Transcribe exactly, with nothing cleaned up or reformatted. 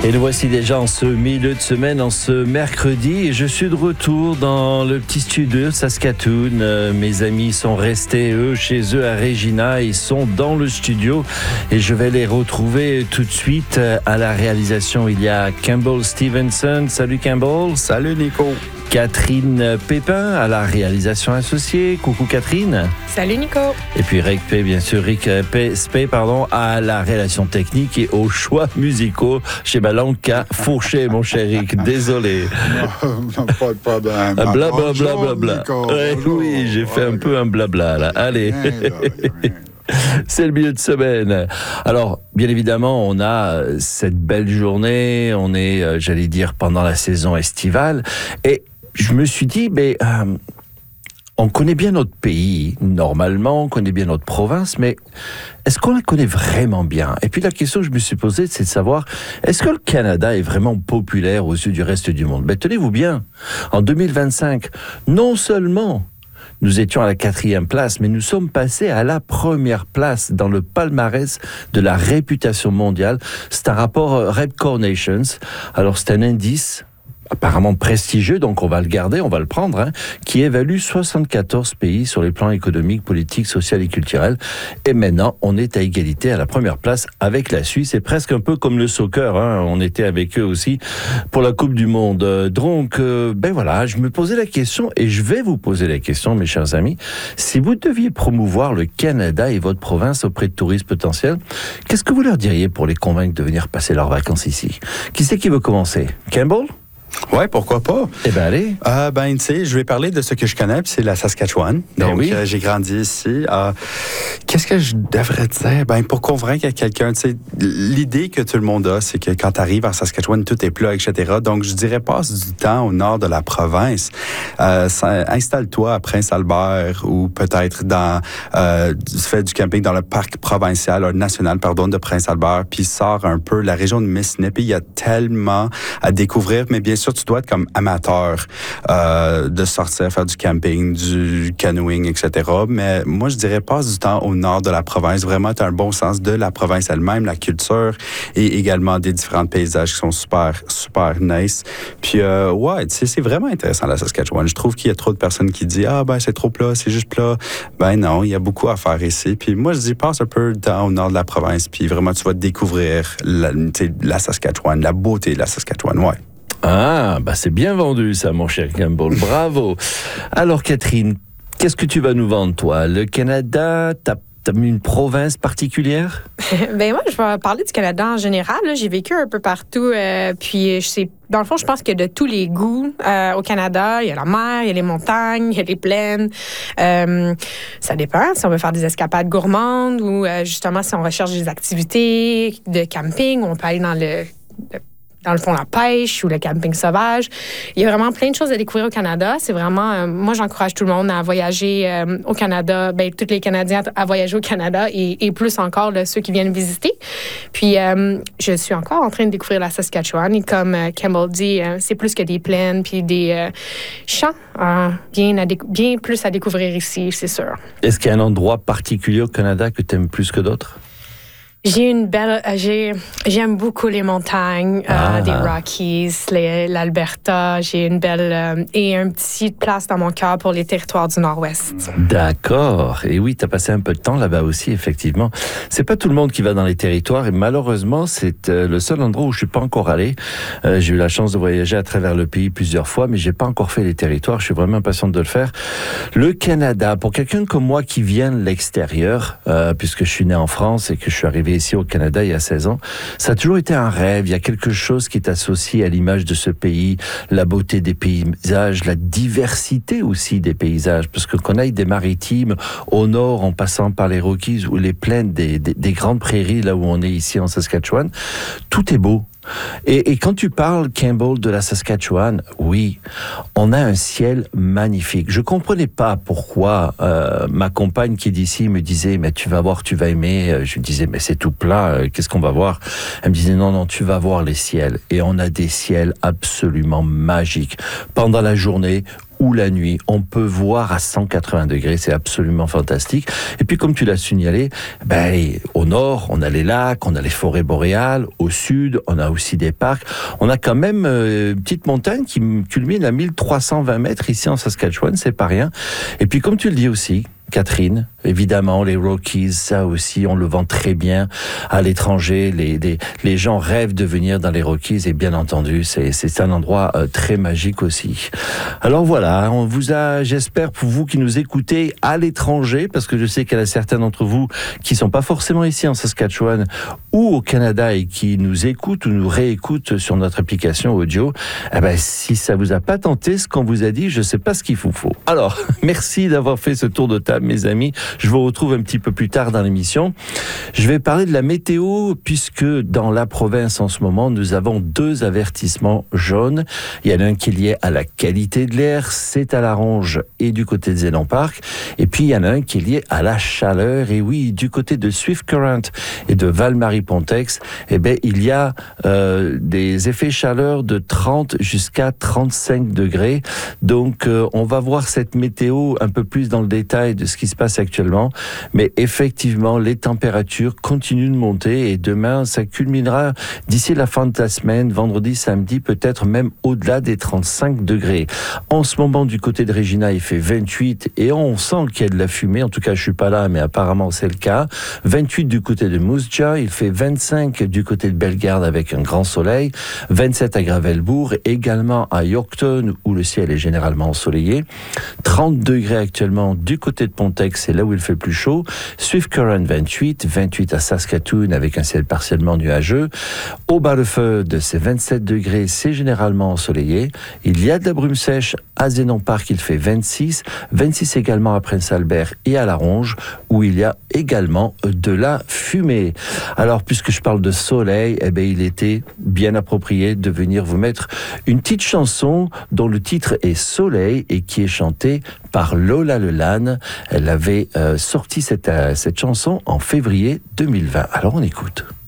Et nous voici déjà en ce milieu de semaine, en ce mercredi, et je suis de retour dans le petit studio de Saskatoon. Euh, mes amis sont restés, eux, chez eux à Regina. Ils sont dans le studio et je vais les retrouver tout de suite. À la réalisation, il y a Campbell Stevenson. Salut Campbell. Salut Nico. Catherine Pépin à la réalisation associée. Coucou Catherine. Salut Nico. Et puis Rick P, bien sûr, Rick P, Spey, pardon, à la réalisation technique et aux choix musicaux chez ma langue qu'a fourché, mon cher Rick. Désolé. Non, pas de problème. Ah, bla bla bla bla bla. Ouais, oui, j'ai fait un peu un blabla là. Allez. C'est le milieu de semaine. Alors, bien évidemment, on a cette belle journée. On est, j'allais dire, pendant la saison estivale. Et je me suis dit, mais euh, on connaît bien notre pays, normalement, on connaît bien notre province, mais est-ce qu'on la connaît vraiment bien? Et puis la question que je me suis posée, c'est de savoir, est-ce que le Canada est vraiment populaire aux yeux du reste du monde? Ben, tenez-vous bien, en deux mille vingt-cinq, non seulement nous étions à la quatrième place, mais nous sommes passés à la première place dans le palmarès de la réputation mondiale. C'est un rapport Repcore Nations. Alors, c'est un indice apparemment prestigieux, donc on va le garder, on va le prendre, hein, qui évalue soixante-quatorze pays sur les plans économiques, politiques, social et culturels. Et maintenant, on est à égalité à la première place avec la Suisse. C'est presque un peu comme le soccer, hein, on était avec eux aussi pour la Coupe du Monde. Donc, euh, ben voilà, je me posais la question, et je vais vous poser la question, mes chers amis, si vous deviez promouvoir le Canada et votre province auprès de touristes potentiels, qu'est-ce que vous leur diriez pour les convaincre de venir passer leurs vacances ici? Qui c'est qui veut commencer? Campbell? Ouais, pourquoi pas? Eh bien, allez. Euh, ben, tu sais, je vais parler de ce que je connais, puis c'est la Saskatchewan. Ben Donc, oui. euh, j'ai grandi ici. Euh, qu'est-ce que je devrais dire? Ben, pour convaincre quelqu'un, tu sais, l'idée que tout le monde a, c'est que quand tu arrives en Saskatchewan, tout est plat, et cetera. Donc, je dirais, passe du temps au nord de la province. Euh, installe-toi à Prince-Albert ou peut-être dans, euh, fais du camping dans le parc provincial, euh, national, pardon, de Prince-Albert, puis sors un peu la région de Mississippi. Il y a tellement à découvrir, mais bien sûr, tu dois être comme amateur euh, de sortir, faire du camping, du canoeing, et cetera. Mais moi, je dirais, passe du temps au nord de la province. Vraiment, tu as un bon sens de la province elle-même, la culture et également des différents paysages qui sont super, super nice. Puis, euh, ouais, tu sais, c'est vraiment intéressant, la Saskatchewan. Je trouve qu'il y a trop de personnes qui disent « Ah, ben, c'est trop plat, c'est juste plat. » Ben non, il y a beaucoup à faire ici. Puis moi, je dis, passe un peu de temps au nord de la province, puis vraiment, tu vas découvrir la, la Saskatchewan, la beauté de la Saskatchewan, ouais. Ah, bah c'est bien vendu ça, mon cher Campbell. Bravo. Alors, Catherine, qu'est-ce que tu vas nous vendre, toi? Le Canada, t'as T'as mis une province particulière? Ben moi, je vais parler du Canada en général. Là. J'ai vécu un peu partout. Euh, puis, je sais, dans le fond, je pense que de tous les goûts euh, au Canada, il y a la mer, il y a les montagnes, il y a les plaines. Euh, ça dépend si on veut faire des escapades gourmandes ou euh, justement si on recherche des activités de camping, on peut aller dans le... le dans le fond, la pêche ou le camping sauvage. Il y a vraiment plein de choses à découvrir au Canada. C'est vraiment... Euh, moi, j'encourage tout le monde à voyager euh, au Canada, ben, tous les Canadiens à voyager au Canada et, et plus encore là, ceux qui viennent visiter. Puis, euh, je suis encore en train de découvrir la Saskatchewan et comme euh, Campbell dit, euh, c'est plus que des plaines puis des euh, champs. Euh, bien, à déc- bien plus à découvrir ici, c'est sûr. Est-ce qu'il y a un endroit particulier au Canada que tu aimes plus que d'autres? J'ai une belle... Euh, j'ai, j'aime beaucoup les montagnes, Ah. euh, des Rockies, les, l'Alberta. J'ai une belle... Euh, et une petite place dans mon cœur pour les territoires du Nord-Ouest. D'accord. Et oui, tu as passé un peu de temps là-bas aussi, effectivement. C'est pas tout le monde qui va dans les territoires et malheureusement, c'est euh, le seul endroit où je suis pas encore allé. Euh, j'ai eu la chance de voyager à travers le pays plusieurs fois, mais j'ai pas encore fait les territoires. Je suis vraiment impatient de le faire. Le Canada, pour quelqu'un comme moi qui vient de l'extérieur, euh, puisque je suis né en France et que je suis arrivé ici au Canada il y a seize ans, ça a toujours été un rêve. Il y a quelque chose qui est associé à l'image de ce pays, la beauté des paysages, la diversité aussi des paysages, parce que qu'on aille des maritimes au nord en passant par les Rockies ou les plaines des, des, des grandes prairies là où on est ici en Saskatchewan, tout est beau. Et, et quand tu parles, Campbell, de la Saskatchewan, oui, on a un ciel magnifique. Je comprenais pas pourquoi euh, ma compagne qui est d'ici me disait « mais tu vas voir, tu vas aimer ». Je lui disais « mais c'est tout plat, euh, qu'est-ce qu'on va voir ?» Elle me disait « non, non, tu vas voir les ciels ». Et on a des ciels absolument magiques pendant la journée ou la nuit. On peut voir à cent quatre-vingts degrés, c'est absolument fantastique. Et puis comme tu l'as signalé, ben, au nord, on a les lacs, on a les forêts boréales, au sud, on a aussi des parcs. On a quand même euh, une petite montagne qui culmine à mille trois cent vingt mètres ici en Saskatchewan, c'est pas rien. Et puis comme tu le dis aussi, Catherine, évidemment, les Rockies, ça aussi, on le vend très bien à l'étranger. Les, les, les gens rêvent de venir dans les Rockies et bien entendu, c'est, c'est un endroit euh, très magique aussi. Alors voilà, on vous a, j'espère pour vous qui nous écoutez à l'étranger, parce que je sais qu'il y en a certains d'entre vous qui sont pas forcément ici en Saskatchewan ou au Canada et qui nous écoutent ou nous réécoutent sur notre application audio. Eh ben, si ça vous a pas tenté ce qu'on vous a dit, je sais pas ce qu'il vous faut. Alors, merci d'avoir fait ce tour de table, mes amis. Je vous retrouve un petit peu plus tard dans l'émission. Je vais parler de la météo puisque dans la province en ce moment, nous avons deux avertissements jaunes. Il y en a un qui est lié à la qualité de l'air, c'est à la Ronge et du côté de Zénon Park. Et puis il y en a un qui est lié à la chaleur. Et oui, du côté de Swift Current et de Val-Marie-Pontex, eh ben il y a euh, des effets chaleur de trente jusqu'à trente-cinq degrés. Donc euh, on va voir cette météo un peu plus dans le détail de ce qui se passe actuellement, mais effectivement les températures continuent de monter et demain ça culminera d'ici la fin de la semaine, vendredi, samedi, peut-être même au-delà des trente-cinq degrés. En ce moment du côté de Regina il fait vingt-huit et on sent qu'il y a de la fumée, en tout cas je suis pas là mais apparemment c'est le cas. vingt-huit du côté de Moose Jaw, il fait vingt-cinq du côté de Bellegarde avec un grand soleil, vingt-sept à Gravelbourg, également à Yorkton où le ciel est généralement ensoleillé, trente degrés actuellement du côté de Pontex, c'est là où il fait plus chaud. Swift Current vingt-huit, vingt-huit à Saskatoon avec un ciel partiellement nuageux. Au Bas-le-Feu, c'est vingt-sept degrés, c'est généralement ensoleillé. Il y a de la brume sèche à Zénon Park, il fait vingt-six, vingt-six également à Prince-Albert et à La Ronge où il y a également de la fumée. Alors puisque je parle de soleil, eh bien, il était bien approprié de venir vous mettre une petite chanson dont le titre est Soleil et qui est chantée par Lola Lelanne. Elle avait euh, sorti cette, euh, cette chanson en février deux mille vingt. Alors on écoute.